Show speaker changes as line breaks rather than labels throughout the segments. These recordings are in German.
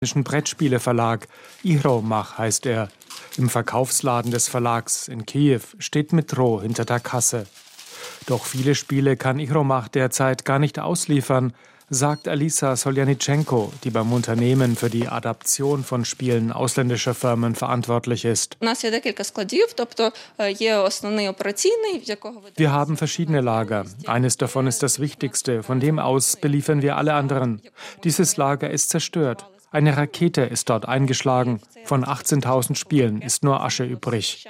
Brettspieleverlag. Ihromach heißt er. Im Verkaufsladen des Verlags in Kiew steht Metro hinter der Kasse. Doch viele Spiele kann Ihromach derzeit gar nicht ausliefern, sagt Alisa Soljanitschenko, die beim Unternehmen für die Adaption von Spielen ausländischer Firmen verantwortlich ist. Wir haben verschiedene Lager. Eines davon ist das wichtigste, von dem aus beliefern wir alle anderen. Dieses Lager ist zerstört. Eine Rakete ist dort eingeschlagen. Von 18.000 Spielen ist nur Asche übrig.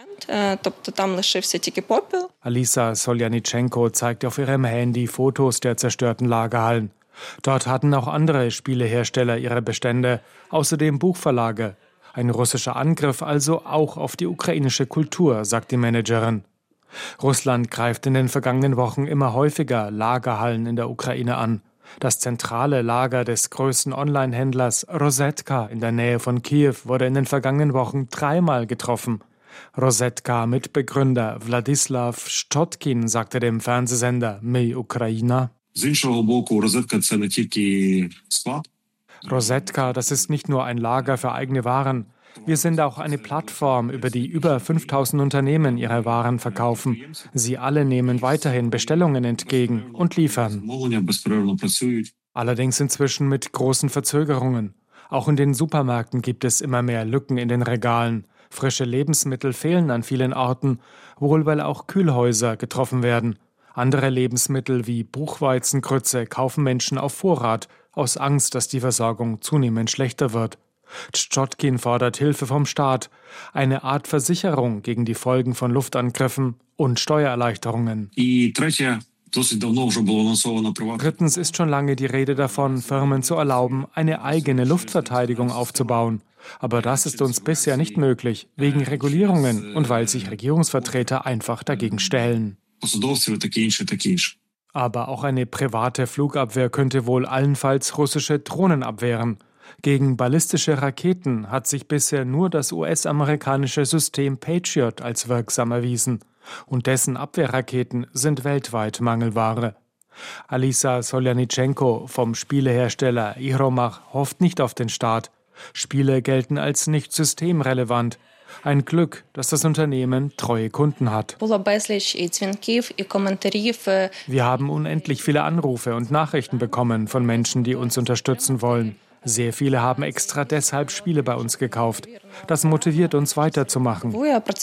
Alisa Soljanitschenko zeigt auf ihrem Handy Fotos der zerstörten Lagerhallen. Dort hatten auch andere Spielehersteller ihre Bestände, außerdem Buchverlage. Ein russischer Angriff also auch auf die ukrainische Kultur, sagt die Managerin. Russland greift in den vergangenen Wochen immer häufiger Lagerhallen in der Ukraine an. Das zentrale Lager des größten Online-Händlers Rosetka in der Nähe von Kiew wurde in den vergangenen Wochen 3-mal getroffen. Rosetka-Mitbegründer Wladislaw Szczotkin sagte dem Fernsehsender My Ukraina: Rosetka, das ist nicht nur ein Lager für eigene Waren. Wir sind auch eine Plattform, über die über 5.000 Unternehmen ihre Waren verkaufen. Sie alle nehmen weiterhin Bestellungen entgegen und liefern. Allerdings inzwischen mit großen Verzögerungen. Auch in den Supermärkten gibt es immer mehr Lücken in den Regalen. Frische Lebensmittel fehlen an vielen Orten, wohl weil auch Kühlhäuser getroffen werden. Andere Lebensmittel wie Buchweizengrütze kaufen Menschen auf Vorrat, aus Angst, dass die Versorgung zunehmend schlechter wird. Szczotkin fordert Hilfe vom Staat, eine Art Versicherung gegen die Folgen von Luftangriffen und Steuererleichterungen. Drittens ist schon lange die Rede davon, Firmen zu erlauben, eine eigene Luftverteidigung aufzubauen. Aber das ist uns bisher nicht möglich, wegen Regulierungen und weil sich Regierungsvertreter einfach dagegen stellen. Aber auch eine private Flugabwehr könnte wohl allenfalls russische Drohnen abwehren. Gegen ballistische Raketen hat sich bisher nur das US-amerikanische System Patriot als wirksam erwiesen. Und dessen Abwehrraketen sind weltweit Mangelware. Alisa Soljanitschenko vom Spielehersteller Ihromach hofft nicht auf den Staat. Spiele gelten als nicht systemrelevant. Ein Glück, dass das Unternehmen treue Kunden hat. Wir haben unendlich viele Anrufe und Nachrichten bekommen von Menschen, die uns unterstützen wollen. Sehr viele haben extra deshalb Spiele bei uns gekauft. Das motiviert uns weiterzumachen.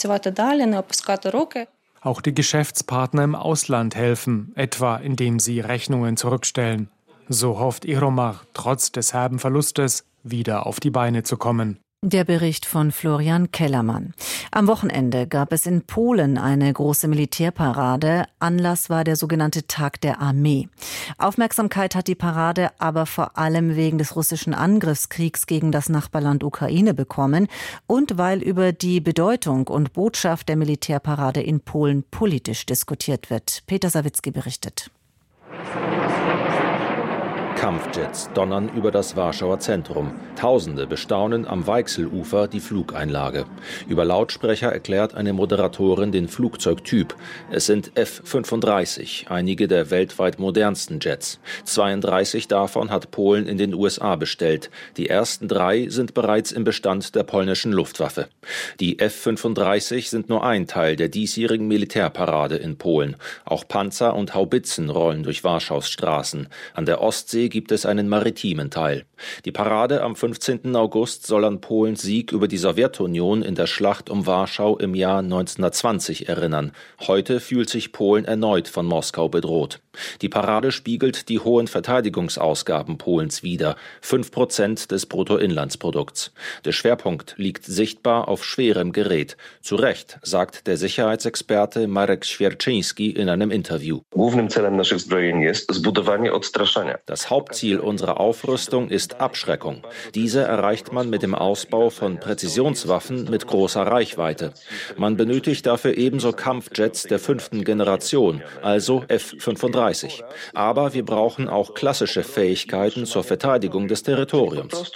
Auch die Geschäftspartner im Ausland helfen, etwa indem sie Rechnungen zurückstellen. So hofft Ihromach, trotz des herben Verlustes wieder auf die Beine zu kommen.
Der Bericht von Florian Kellermann. Am Wochenende gab es in Polen eine große Militärparade. Anlass war der sogenannte Tag der Armee. Aufmerksamkeit hat die Parade aber vor allem wegen des russischen Angriffskriegs gegen das Nachbarland Ukraine bekommen und weil über die Bedeutung und Botschaft der Militärparade in Polen politisch diskutiert wird. Peter Sawicki berichtet.
Kampfjets donnern über das Warschauer Zentrum. Tausende bestaunen am Weichselufer die Flugeinlage. Über Lautsprecher erklärt eine Moderatorin den Flugzeugtyp. Es sind F-35, einige der weltweit modernsten Jets. 32 davon hat Polen in den USA bestellt. Die ersten 3 sind bereits im Bestand der polnischen Luftwaffe. Die F-35 sind nur ein Teil der diesjährigen Militärparade in Polen. Auch Panzer und Haubitzen rollen durch Warschaus Straßen. An der Ostsee gibt es einen maritimen Teil. Die Parade am 15. August soll an Polens Sieg über die Sowjetunion in der Schlacht um Warschau im Jahr 1920 erinnern. Heute fühlt sich Polen erneut von Moskau bedroht. Die Parade spiegelt die hohen Verteidigungsausgaben Polens wider, 5% des Bruttoinlandsprodukts. Der Schwerpunkt liegt sichtbar auf schwerem Gerät. Zu Recht, sagt der Sicherheitsexperte Marek Świerczyński in einem Interview. Das Hauptziel unserer Aufrüstung ist Abschreckung. Diese erreicht man mit dem Ausbau von Präzisionswaffen mit großer Reichweite. Man benötigt dafür ebenso Kampfjets der 5. Generation, also F-35. fleißig. Aber wir brauchen auch klassische Fähigkeiten zur Verteidigung des Territoriums.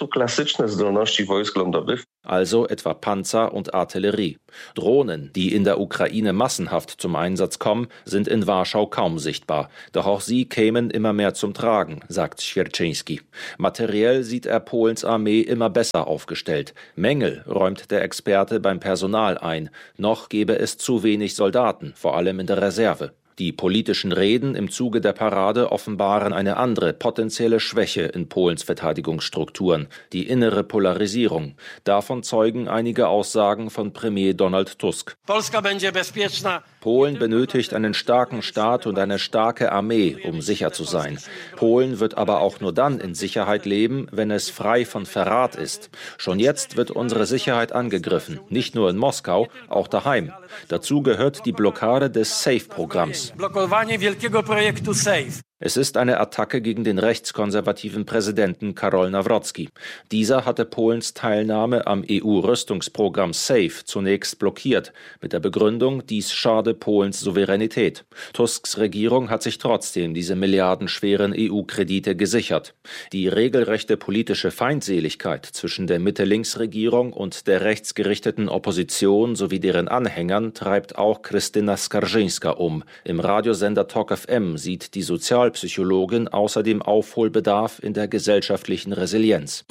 Also etwa Panzer und Artillerie. Drohnen, die in der Ukraine massenhaft zum Einsatz kommen, sind in Warschau kaum sichtbar. Doch auch sie kämen immer mehr zum Tragen, sagt Świerczyński. Materiell sieht er Polens Armee immer besser aufgestellt. Mängel räumt der Experte beim Personal ein. Noch gäbe es zu wenig Soldaten, vor allem in der Reserve. Die politischen Reden im Zuge der Parade offenbaren eine andere potenzielle Schwäche in Polens Verteidigungsstrukturen, die innere Polarisierung. Davon zeugen einige Aussagen von Premier Donald Tusk. Polen benötigt einen starken Staat und eine starke Armee, um sicher zu sein. Polen wird aber auch nur dann in Sicherheit leben, wenn es frei von Verrat ist. Schon jetzt wird unsere Sicherheit angegriffen, nicht nur in Moskau, auch daheim. Dazu gehört die Blockade des SAFE-Programms. Es ist eine Attacke gegen den rechtskonservativen Präsidenten Karol Nawrocki. Dieser hatte Polens Teilnahme am EU-Rüstungsprogramm SAFE zunächst blockiert, mit der Begründung, dies schade Polens Souveränität. Tusks Regierung hat sich trotzdem diese milliardenschweren EU-Kredite gesichert. Die regelrechte politische Feindseligkeit zwischen der Mitte-Links-Regierung und der rechtsgerichteten Opposition sowie deren Anhängern treibt auch Krystyna Skarżyńska um. Im Radiosender Tok FM sieht die Sozialpsychologin außerdem Aufholbedarf in der gesellschaftlichen Resilienz.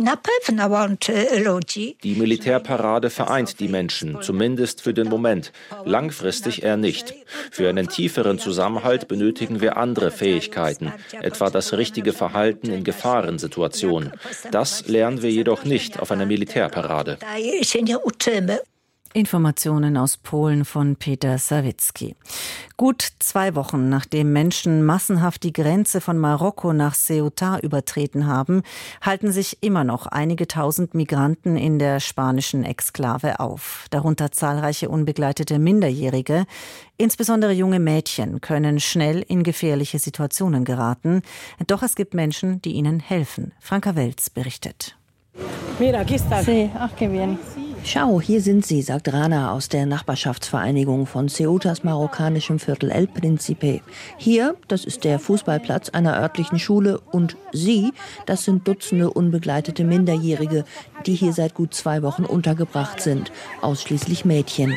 Die Militärparade vereint die Menschen, zumindest für den Moment. Langfristig eher nicht. Für einen tieferen Zusammenhalt benötigen wir andere Fähigkeiten, etwa das richtige Verhalten in Gefahrensituationen. Das lernen wir jedoch nicht auf einer Militärparade.
Informationen aus Polen von Peter Sawicki. Gut 2 Wochen, nachdem Menschen massenhaft die Grenze von Marokko nach Ceuta übertreten haben, halten sich immer noch einige tausend Migranten in der spanischen Exklave auf. Darunter zahlreiche unbegleitete Minderjährige. Insbesondere junge Mädchen können schnell in gefährliche Situationen geraten. Doch es gibt Menschen, die ihnen helfen. Franka Welz berichtet.
Schau, hier sind sie, sagt Rana aus der Nachbarschaftsvereinigung von Ceutas marokkanischem Viertel El Príncipe. Hier, das ist der Fußballplatz einer örtlichen Schule, und sie, das sind Dutzende unbegleitete Minderjährige, die hier seit gut 2 Wochen untergebracht sind, ausschließlich Mädchen.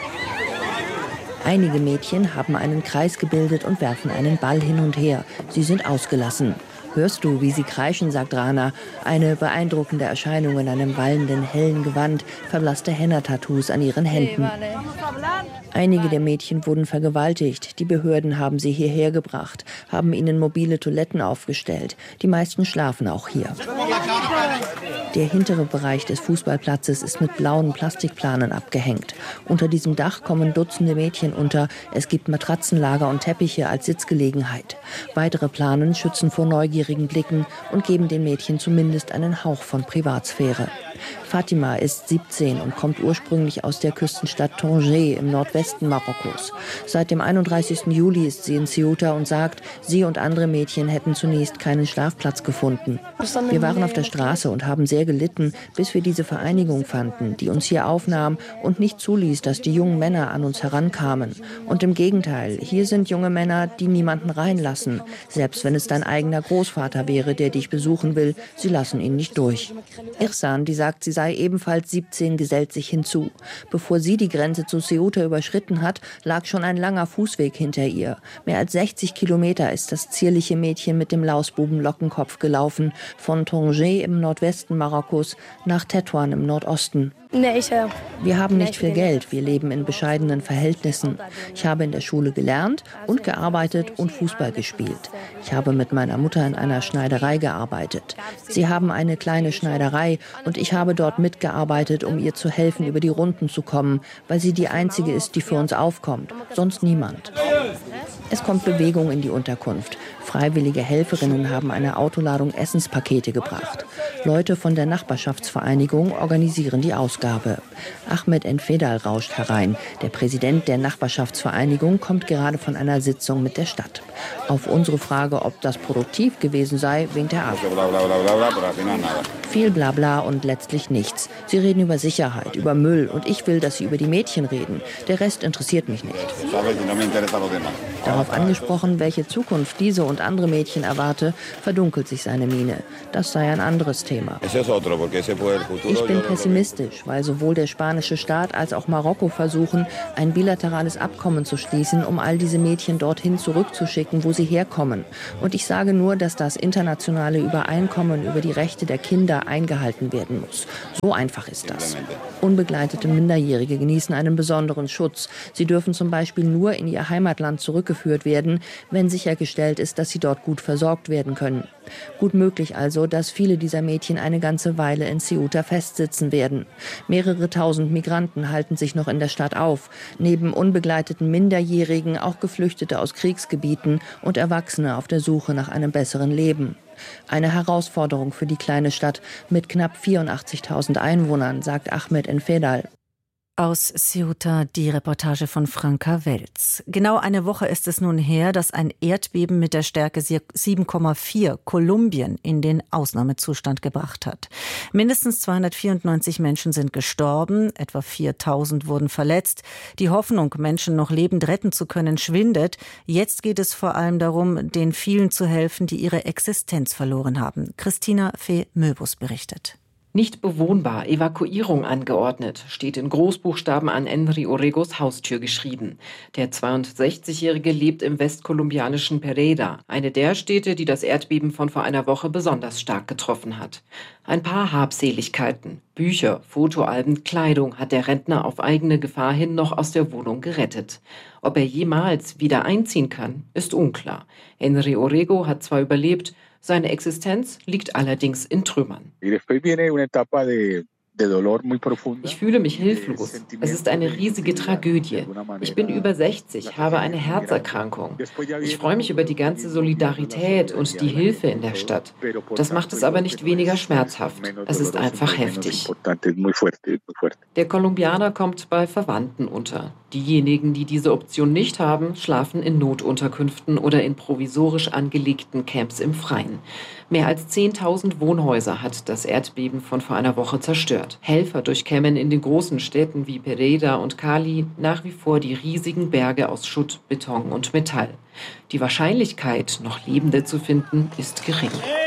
Einige Mädchen haben einen Kreis gebildet und werfen einen Ball hin und her. Sie sind ausgelassen. Hörst du, wie sie kreischen, sagt Rana. Eine beeindruckende Erscheinung in einem wallenden, hellen Gewand, verblasste Henna-Tattoos an ihren Händen. Einige der Mädchen wurden vergewaltigt. Die Behörden haben sie hierher gebracht, haben ihnen mobile Toiletten aufgestellt. Die meisten schlafen auch hier. Der hintere Bereich des Fußballplatzes ist mit blauen Plastikplanen abgehängt. Unter diesem Dach kommen Dutzende Mädchen unter. Es gibt Matratzenlager und Teppiche als Sitzgelegenheit. Weitere Planen schützen vor neugierigen Blicken und geben den Mädchen zumindest einen Hauch von Privatsphäre. Fatima ist 17 und kommt ursprünglich aus der Küstenstadt Tanger im Nordwesten Marokkos. Seit dem 31. Juli ist sie in Ceuta und sagt, sie und andere Mädchen hätten zunächst keinen Schlafplatz gefunden. Wir waren auf der Straße und haben sehr gelitten, bis wir diese Vereinigung fanden, die uns hier aufnahm und nicht zuließ, dass die jungen Männer an uns herankamen. Und im Gegenteil, hier sind junge Männer, die niemanden reinlassen. Selbst wenn es dein eigener Großvater wäre, der dich besuchen will, sie lassen ihn nicht durch. Irsan, die sagt, sie sei ebenfalls 17, gesellt sich hinzu. Bevor sie die Grenze zu Ceuta überschritten hat, lag schon ein langer Fußweg hinter ihr. Mehr als 60 Kilometer ist das zierliche Mädchen mit dem Lausbuben-Lockenkopf gelaufen, von Tanger im Nordwesten Marokkos nach Tetuan im Nordosten. Wir haben nicht viel Geld, wir leben in bescheidenen Verhältnissen. Ich habe in der Schule gelernt und gearbeitet und Fußball gespielt. Ich habe mit meiner Mutter in einer Schneiderei gearbeitet. Sie haben eine kleine Schneiderei und ich habe dort mitgearbeitet, um ihr zu helfen, über die Runden zu kommen, weil sie die einzige ist, die für uns aufkommt, sonst niemand. Es kommt Bewegung in die Unterkunft. Freiwillige Helferinnen haben eine Autoladung Essenspakete gebracht. Leute von der Nachbarschaftsvereinigung organisieren die Ausgabe. Ahmed Enfedal rauscht herein. Der Präsident der Nachbarschaftsvereinigung kommt gerade von einer Sitzung mit der Stadt. Auf unsere Frage, ob das produktiv gewesen sei, winkt er ab. Viel Blabla und letztlich nichts. Sie reden über Sicherheit, über Müll und ich will, dass sie über die Mädchen reden. Der Rest interessiert mich nicht. Darauf angesprochen, welche Zukunft diese und andere Mädchen erwarte, verdunkelt sich seine Miene. Das sei ein anderes Thema. Ich bin pessimistisch, weil sowohl der spanische Staat als auch Marokko versuchen, ein bilaterales Abkommen zu schließen, um all diese Mädchen dorthin zurückzuschicken, wo sie herkommen. Und ich sage nur, dass das internationale Übereinkommen über die Rechte der Kinder eingehalten werden muss. So einfach ist das. Unbegleitete Minderjährige genießen einen besonderen Schutz. Sie dürfen zum Beispiel nur in ihr Heimatland zurückgeführt werden, wenn sichergestellt ist, dass sie dort gut versorgt werden können. Gut möglich also, dass viele dieser Mädchen eine ganze Weile in Ceuta festsitzen werden. Mehrere tausend Migranten halten sich noch in der Stadt auf. Neben unbegleiteten Minderjährigen auch Geflüchtete aus Kriegsgebieten und Erwachsene auf der Suche nach einem besseren Leben. Eine Herausforderung für die kleine Stadt mit knapp 84.000 Einwohnern, sagt Ahmed Enfedal.
Aus Ceuta die Reportage von Franka Welz. Genau eine Woche ist es nun her, dass ein Erdbeben mit der Stärke 7,4 Kolumbien in den Ausnahmezustand gebracht hat. Mindestens 294 Menschen sind gestorben, etwa 4.000 wurden verletzt. Die Hoffnung, Menschen noch lebend retten zu können, schwindet. Jetzt geht es vor allem darum, den vielen zu helfen, die ihre Existenz verloren haben. Christina Fee-Möbus berichtet.
Nicht bewohnbar, Evakuierung angeordnet, steht in Großbuchstaben an Henry Orregos Haustür geschrieben. Der 62-Jährige lebt im westkolumbianischen Pereira, eine der Städte, die das Erdbeben von vor einer Woche besonders stark getroffen hat. Ein paar Habseligkeiten, Bücher, Fotoalben, Kleidung hat der Rentner auf eigene Gefahr hin noch aus der Wohnung gerettet. Ob er jemals wieder einziehen kann, ist unklar. Henry Orrego hat zwar überlebt, seine Existenz liegt allerdings in Trümmern. Ich fühle mich hilflos. Es ist eine riesige Tragödie. Ich bin über 60, habe eine Herzerkrankung. Ich freue mich über die ganze Solidarität und die Hilfe in der Stadt. Das macht es aber nicht weniger schmerzhaft. Es ist einfach heftig. Der Kolumbianer kommt bei Verwandten unter. Diejenigen, die diese Option nicht haben, schlafen in Notunterkünften oder in provisorisch angelegten Camps im Freien. Mehr als 10.000 Wohnhäuser hat das Erdbeben von vor einer Woche zerstört. Helfer durchkämmen in den großen Städten wie Pereira und Cali nach wie vor die riesigen Berge aus Schutt, Beton und Metall. Die Wahrscheinlichkeit, noch Lebende zu finden, ist gering.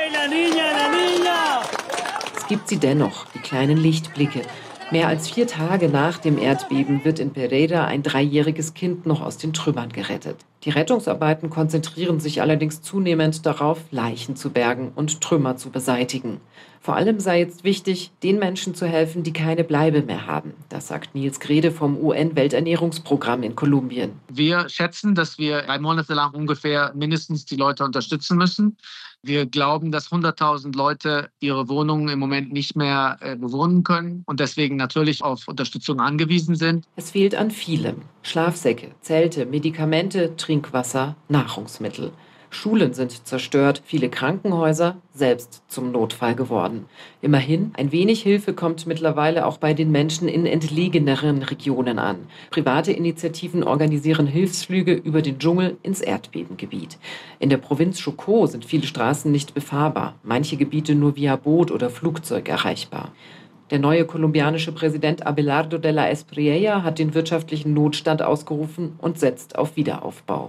Es gibt sie dennoch, die kleinen Lichtblicke. Mehr als 4 Tage nach dem Erdbeben wird in Pereira ein 3-jähriges Kind noch aus den Trümmern gerettet. Die Rettungsarbeiten konzentrieren sich allerdings zunehmend darauf, Leichen zu bergen und Trümmer zu beseitigen. Vor allem sei jetzt wichtig, den Menschen zu helfen, die keine Bleibe mehr haben. Das sagt Nils Grede vom UN-Welternährungsprogramm in Kolumbien.
Wir schätzen, dass wir 3 Monate lang ungefähr mindestens die Leute unterstützen müssen. Wir glauben, dass 100.000 Leute ihre Wohnungen im Moment nicht mehr bewohnen können und deswegen natürlich auf Unterstützung angewiesen sind.
Es fehlt an vielem. Schlafsäcke, Zelte, Medikamente, Trinkwasser, Nahrungsmittel. Schulen sind zerstört, viele Krankenhäuser selbst zum Notfall geworden. Immerhin, ein wenig Hilfe kommt mittlerweile auch bei den Menschen in entlegeneren Regionen an. Private Initiativen organisieren Hilfsflüge über den Dschungel ins Erdbebengebiet. In der Provinz Chocó sind viele Straßen nicht befahrbar, manche Gebiete nur via Boot oder Flugzeug erreichbar. Der neue kolumbianische Präsident Abelardo de la Espriella hat den wirtschaftlichen Notstand ausgerufen und setzt auf Wiederaufbau.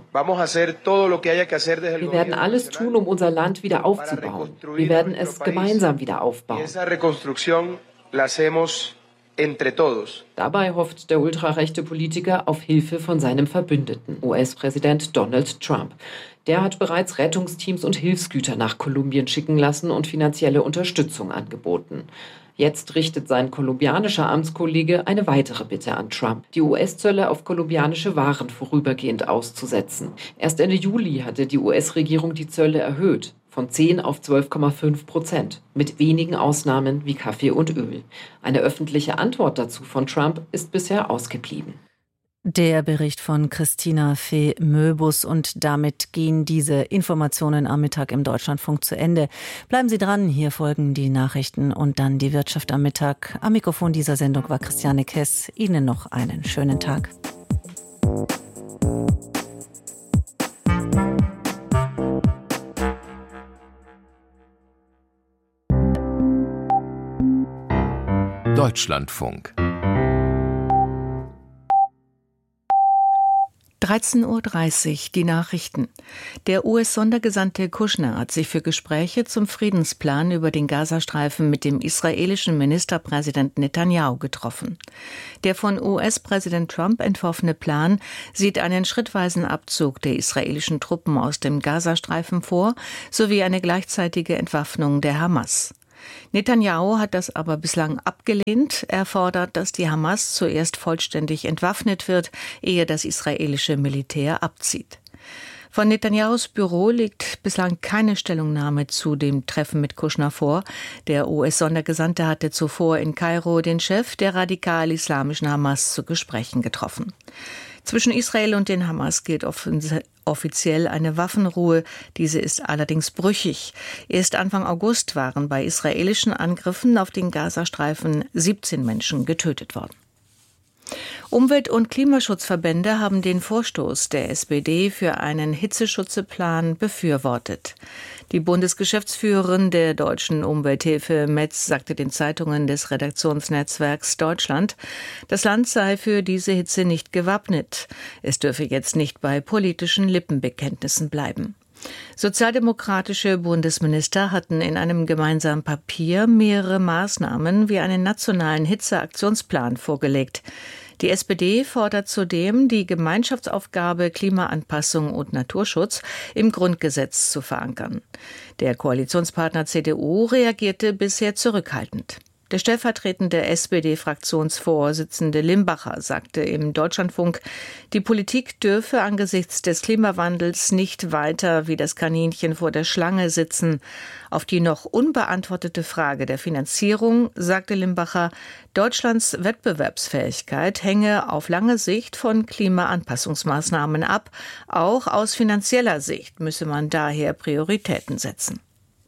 Wir werden alles tun, um unser Land wieder aufzubauen. Wir werden es gemeinsam wieder aufbauen. Dabei hofft der ultrarechte Politiker auf Hilfe von seinem Verbündeten, US-Präsident Donald Trump. Der hat bereits Rettungsteams und Hilfsgüter nach Kolumbien schicken lassen und finanzielle Unterstützung angeboten. Jetzt richtet sein kolumbianischer Amtskollege eine weitere Bitte an Trump, die US-Zölle auf kolumbianische Waren vorübergehend auszusetzen. Erst Ende Juli hatte die US-Regierung die Zölle erhöht, von 10 auf 12,5%, mit wenigen Ausnahmen wie Kaffee und Öl. Eine öffentliche Antwort dazu von Trump ist bisher ausgeblieben.
Der Bericht von Christina Fee Möbus, und damit gehen diese Informationen am Mittag im Deutschlandfunk zu Ende. Bleiben Sie dran, hier folgen die Nachrichten und dann die Wirtschaft am Mittag. Am Mikrofon dieser Sendung war Christiane Kess. Ihnen noch einen schönen Tag.
Deutschlandfunk
13:30 Uhr, die Nachrichten. Der US-Sondergesandte Kushner hat sich für Gespräche zum Friedensplan über den Gazastreifen mit dem israelischen Ministerpräsident Netanyahu getroffen. Der von US-Präsident Trump entworfene Plan sieht einen schrittweisen Abzug der israelischen Truppen aus dem Gazastreifen vor, sowie eine gleichzeitige Entwaffnung der Hamas. Netanyahu hat das aber bislang abgelehnt. Er fordert, dass die Hamas zuerst vollständig entwaffnet wird, ehe das israelische Militär abzieht. Von Netanyahus Büro liegt bislang keine Stellungnahme zu dem Treffen mit Kushner vor. Der US-Sondergesandte hatte zuvor in Kairo den Chef der radikal-islamischen Hamas zu Gesprächen getroffen. Zwischen Israel und den Hamas gilt offiziell eine Waffenruhe. Diese ist allerdings brüchig. Erst Anfang August waren bei israelischen Angriffen auf den Gazastreifen 17 Menschen getötet worden. Umwelt- und Klimaschutzverbände haben den Vorstoß der SPD für einen Hitzeschutzplan befürwortet. Die Bundesgeschäftsführerin der Deutschen Umwelthilfe Metz sagte den Zeitungen des Redaktionsnetzwerks Deutschland, das Land sei für diese Hitze nicht gewappnet. Es dürfe jetzt nicht bei politischen Lippenbekenntnissen bleiben. Sozialdemokratische Bundesminister hatten in einem gemeinsamen Papier mehrere Maßnahmen wie einen nationalen Hitzeaktionsplan vorgelegt. Die SPD fordert zudem, die Gemeinschaftsaufgabe Klimaanpassung und Naturschutz im Grundgesetz zu verankern. Der Koalitionspartner CDU reagierte bisher zurückhaltend. Der stellvertretende SPD-Fraktionsvorsitzende Limbacher sagte im Deutschlandfunk, die Politik dürfe angesichts des Klimawandels nicht weiter wie das Kaninchen vor der Schlange sitzen. Auf die noch unbeantwortete Frage der Finanzierung sagte Limbacher, Deutschlands Wettbewerbsfähigkeit hänge auf lange Sicht von Klimaanpassungsmaßnahmen ab. Auch aus finanzieller Sicht müsse man daher Prioritäten setzen.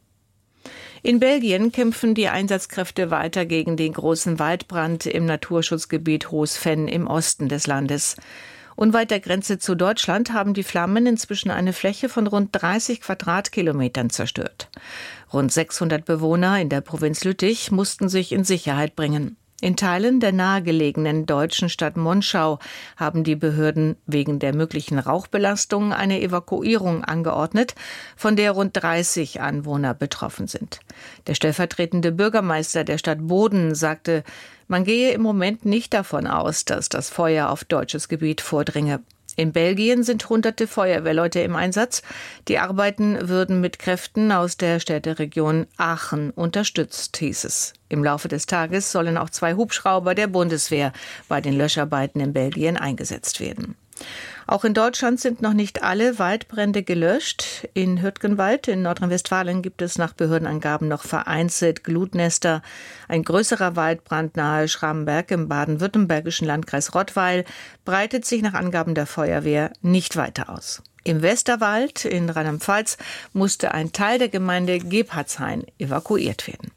In Belgien kämpfen die Einsatzkräfte weiter gegen den großen Waldbrand im Naturschutzgebiet Hoos-Venn im Osten des Landes. Unweit der Grenze zu Deutschland haben die Flammen inzwischen eine Fläche von rund 30 Quadratkilometern zerstört. Rund 600 Bewohner in der Provinz Lüttich mussten sich in Sicherheit bringen. In Teilen der nahegelegenen deutschen Stadt Monschau haben die Behörden wegen der möglichen Rauchbelastung eine Evakuierung angeordnet, von der rund 30 Anwohner betroffen sind. Der stellvertretende Bürgermeister der Stadt Boden sagte, man gehe im Moment nicht davon aus, dass das Feuer auf deutsches Gebiet vordringe. In Belgien sind hunderte Feuerwehrleute im Einsatz. Die Arbeiten würden mit Kräften aus der Städteregion Aachen unterstützt, hieß es. Im Laufe des Tages sollen auch 2 Hubschrauber der Bundeswehr bei den Löscharbeiten in Belgien eingesetzt werden. Auch in Deutschland sind noch nicht alle Waldbrände gelöscht. In Hürtgenwald in Nordrhein-Westfalen gibt es nach Behördenangaben noch vereinzelt Glutnester. Ein größerer Waldbrand nahe Schramberg im baden-württembergischen Landkreis Rottweil breitet sich nach Angaben der Feuerwehr nicht weiter aus. Im Westerwald in Rheinland-Pfalz musste ein Teil der Gemeinde Gebhardshain evakuiert werden.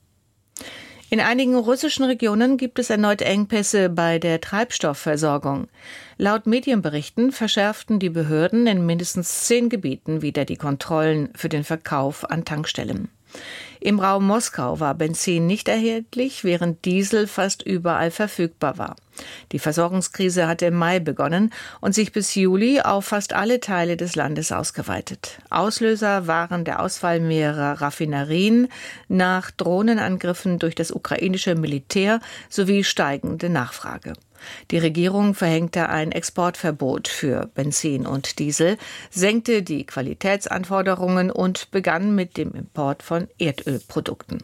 In einigen russischen Regionen gibt es erneut Engpässe bei der Treibstoffversorgung. Laut Medienberichten verschärften die Behörden in mindestens 10 Gebieten wieder die Kontrollen für den Verkauf an Tankstellen. Im Raum Moskau war Benzin nicht erhältlich, während Diesel fast überall verfügbar war. Die Versorgungskrise hatte im Mai begonnen und sich bis Juli auf fast alle Teile des Landes ausgeweitet. Auslöser waren der Ausfall mehrerer Raffinerien nach Drohnenangriffen durch das ukrainische Militär sowie steigende Nachfrage. Die Regierung verhängte ein Exportverbot für Benzin und Diesel, senkte die Qualitätsanforderungen und begann mit dem Import von Erdölprodukten.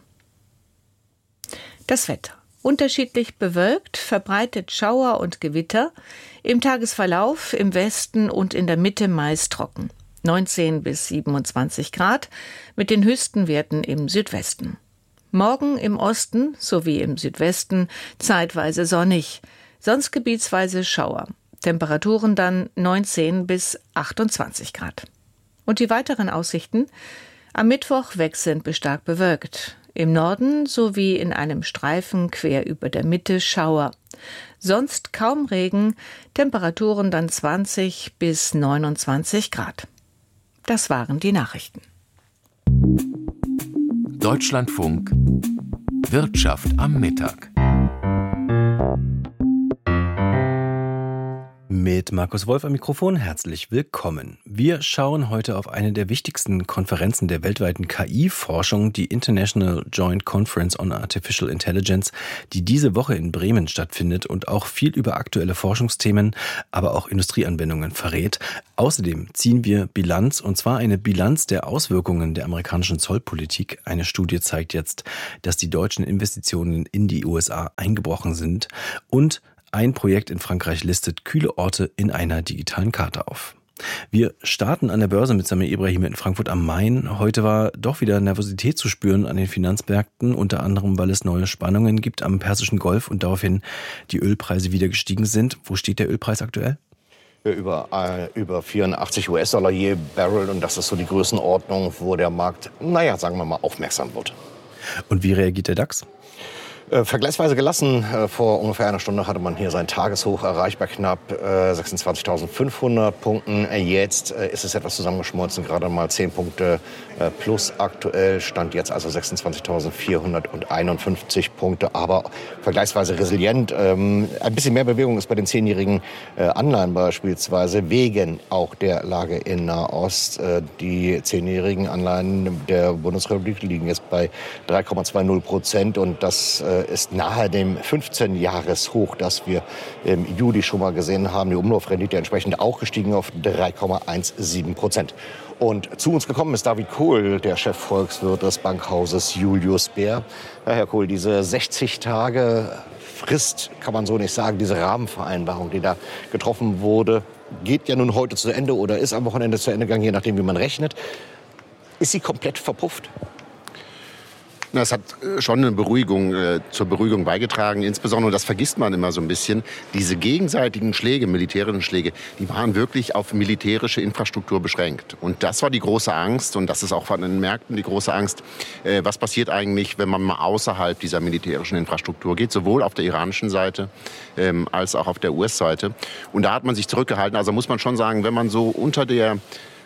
Das Wetter. Unterschiedlich bewölkt, verbreitet Schauer und Gewitter. Im Tagesverlauf im Westen und in der Mitte meist trocken. 19 bis 27 Grad mit den höchsten Werten im Südwesten. Morgen im Osten sowie im Südwesten zeitweise sonnig. Sonst gebietsweise Schauer. Temperaturen dann 19 bis 28 Grad. Und die weiteren Aussichten? Am Mittwoch wechselnd bis stark bewölkt. Im Norden sowie in einem Streifen quer über der Mitte Schauer. Sonst kaum Regen, Temperaturen dann 20 bis 29 Grad. Das waren die Nachrichten.
Deutschlandfunk Wirtschaft am Mittag.
Mit Markus Wolf am Mikrofon, herzlich willkommen. Wir schauen heute auf eine der wichtigsten Konferenzen der weltweiten KI-Forschung, die International Joint Conference on Artificial Intelligence, die diese Woche in Bremen stattfindet und auch viel über aktuelle Forschungsthemen, aber auch Industrieanwendungen verrät. Außerdem ziehen wir Bilanz, und zwar eine Bilanz der Auswirkungen der amerikanischen Zollpolitik. Eine Studie zeigt jetzt, dass die deutschen Investitionen in die USA eingebrochen sind, und ein Projekt in Frankreich listet kühle Orte in einer digitalen Karte auf. Wir starten an der Börse mit Samir Ibrahim in Frankfurt am Main. Heute war doch wieder Nervosität zu spüren an den Finanzmärkten, unter anderem, weil es neue Spannungen gibt am Persischen Golf und daraufhin die Ölpreise wieder gestiegen sind. Wo steht der Ölpreis aktuell?
Über 84 US-Dollar je Barrel, und das ist so die Größenordnung, wo der Markt, sagen wir mal, aufmerksam wird.
Und wie reagiert der DAX?
Vergleichsweise gelassen. Vor ungefähr einer Stunde hatte man hier sein Tageshoch erreicht bei knapp 26.500 Punkten. Jetzt ist es etwas zusammengeschmolzen, gerade mal 10 Punkte plus aktuell. Stand jetzt also 26.451 Punkte, aber vergleichsweise resilient. Ein bisschen mehr Bewegung ist bei den 10-jährigen Anleihen beispielsweise, wegen auch der Lage in Nahost. Die 10-jährigen Anleihen der Bundesrepublik liegen jetzt bei 3,20%, und das ist nahe dem 15-Jahres-Hoch, das wir im Juli schon mal gesehen haben. Die Umlaufrendite entsprechend auch gestiegen auf 3,17%. Und zu uns gekommen ist David Kohl, der Chefvolkswirt des Bankhauses Julius Baer. Ja, Herr Kohl, diese 60 Tage Frist, kann man so nicht sagen, diese Rahmenvereinbarung, die da getroffen wurde, geht ja nun heute zu Ende oder ist am Wochenende zu Ende gegangen, je nachdem, wie man rechnet. Ist sie komplett verpufft?
Es hat schon eine Beruhigung, zur Beruhigung beigetragen. Insbesondere, das vergisst man immer so ein bisschen, diese gegenseitigen Schläge, militärischen Schläge, die waren wirklich auf militärische Infrastruktur beschränkt. Und das war die große Angst, und das ist auch von den Märkten die große Angst. Was passiert eigentlich, wenn man mal außerhalb dieser militärischen Infrastruktur geht, sowohl auf der iranischen Seite als auch auf der US-Seite. Und da hat man sich zurückgehalten. Also muss man schon sagen, wenn man so unter dem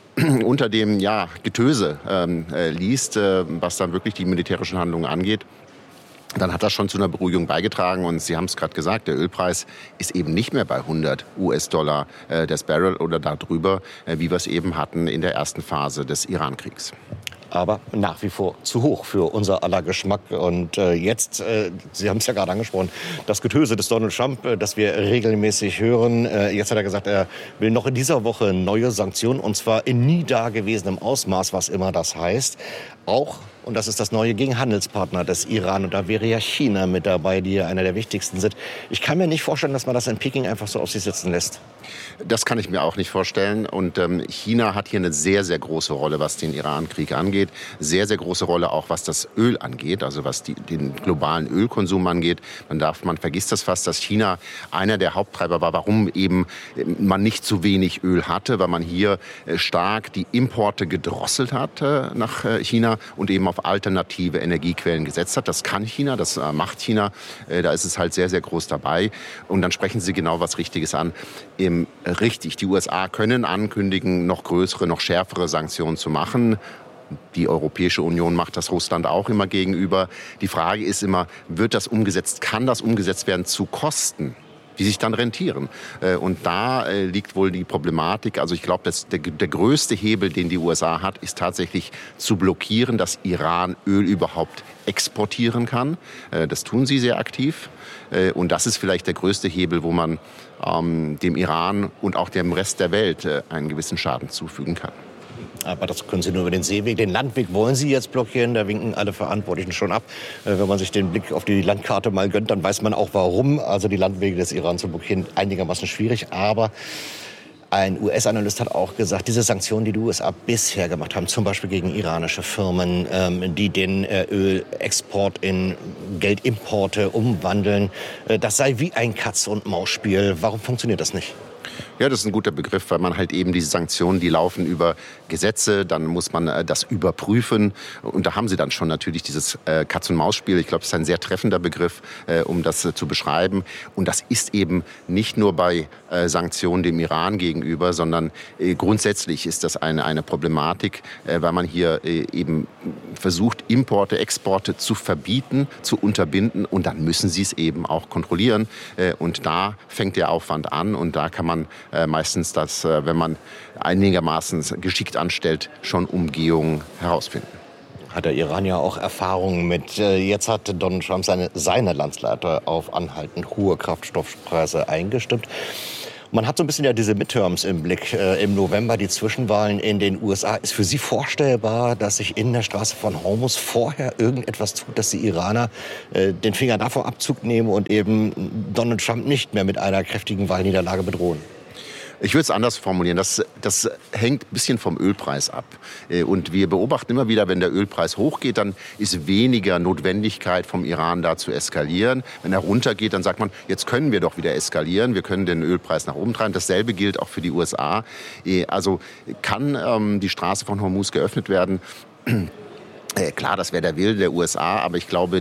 Getöse liest, was dann wirklich die militärischen Handlungen angeht, dann hat das schon zu einer Beruhigung beigetragen. Und Sie haben es gerade gesagt, der Ölpreis ist eben nicht mehr bei 100 US-Dollar das Barrel oder darüber, wie wir es eben hatten in der ersten Phase des Iran-Kriegs.
Aber nach wie vor zu hoch für unser aller Geschmack. Und jetzt, Sie haben es ja gerade angesprochen, das Getöse des Donald Trump, das wir regelmäßig hören. Jetzt hat er gesagt, er will noch in dieser Woche neue Sanktionen, und zwar in nie dagewesenem Ausmaß, was immer das heißt. Auch, und das ist das Neue, gegen Handelspartner des Iran. Und da wäre ja China mit dabei, die ja einer der wichtigsten sind. Ich kann mir nicht vorstellen, dass man das in Peking einfach so auf sich sitzen lässt.
Das kann ich mir auch nicht vorstellen. Und China hat hier eine sehr, sehr große Rolle, was den Iran-Krieg angeht. Sehr, sehr große Rolle auch, was das Öl angeht, also was den globalen Ölkonsum angeht. Man vergisst das fast, dass China einer der Haupttreiber war, warum eben man nicht zu wenig Öl hatte, weil man hier stark die Importe gedrosselt hat nach China und eben auf alternative Energiequellen gesetzt hat. Das kann China, das macht China. Da ist es halt sehr, sehr groß dabei. Und dann sprechen Sie genau was Richtiges an. Richtig, die USA können ankündigen, noch größere, noch schärfere Sanktionen zu machen. Die Europäische Union macht das Russland auch immer gegenüber. Die Frage ist immer, wird das umgesetzt, kann das umgesetzt werden zu Kosten, die sich dann rentieren? Und da liegt wohl die Problematik. Also ich glaube, der größte Hebel, den die USA hat, ist tatsächlich zu blockieren, dass Iran Öl überhaupt exportieren kann. Das tun sie sehr aktiv. Und das ist vielleicht der größte Hebel, wo man dem Iran und auch dem Rest der Welt einen gewissen Schaden zufügen kann.
Aber das können Sie nur über den Seeweg. Den Landweg wollen Sie jetzt blockieren, da winken alle Verantwortlichen schon ab. Wenn man sich den Blick auf die Landkarte mal gönnt, dann weiß man auch warum. Also die Landwege des Iran zu blockieren, einigermaßen schwierig. Aber ein US-Analyst hat auch gesagt, diese Sanktionen, die die USA bisher gemacht haben, zum Beispiel gegen iranische Firmen, die den Ölexport in Geldimporte umwandeln, das sei wie ein Katz-und-Maus-Spiel. Warum funktioniert das nicht?
Ja, das ist ein guter Begriff, weil man halt eben diese Sanktionen, die laufen über Gesetze, dann muss man das überprüfen und da haben sie dann schon natürlich dieses Katz-und-Maus-Spiel. Ich glaube, das ist ein sehr treffender Begriff, um das zu beschreiben. Und das ist eben nicht nur bei Sanktionen dem Iran gegenüber, sondern grundsätzlich ist das eine Problematik, weil man hier eben versucht, Importe, Exporte zu verbieten, zu unterbinden und dann müssen sie es eben auch kontrollieren. Und da fängt der Aufwand an und da kann man meistens das, wenn man einigermaßen geschickt anstellt, schon Umgehungen herausfinden.
Hat der Iran ja auch Erfahrungen mit. Jetzt hat Donald Trump seine Landsleute auf anhaltend hohe Kraftstoffpreise eingestimmt. Man hat so ein bisschen ja diese Midterms im Blick. Im November die Zwischenwahlen in den USA. Ist für Sie vorstellbar, dass sich in der Straße von Hormuz vorher irgendetwas tut, dass die Iraner den Finger davor Abzug nehmen und eben Donald Trump nicht mehr mit einer kräftigen Wahlniederlage bedrohen?
Ich würde es anders formulieren. Das hängt ein bisschen vom Ölpreis ab. Und wir beobachten immer wieder, wenn der Ölpreis hochgeht, dann ist weniger Notwendigkeit vom Iran da zu eskalieren. Wenn er runtergeht, dann sagt man, jetzt können wir doch wieder eskalieren. Wir können den Ölpreis nach oben treiben. Dasselbe gilt auch für die USA. Also kann die Straße von Hormuz geöffnet werden? Klar, das wäre der Wille der USA. Aber ich glaube,